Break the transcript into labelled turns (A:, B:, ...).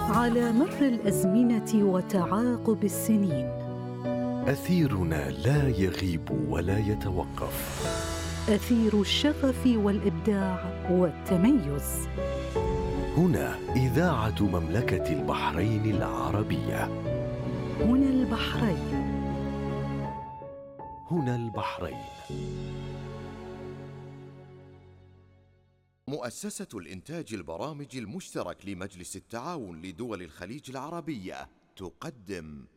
A: على مر الأزمنة وتعاقب السنين،
B: أثيرنا لا يغيب ولا يتوقف،
A: أثير الشغف والإبداع والتميز.
B: هنا إذاعة مملكة البحرين العربية.
A: هنا البحرين.
B: هنا البحرين.
C: مؤسسة الإنتاج البرامج المشترك لمجلس التعاون لدول الخليج العربية تقدم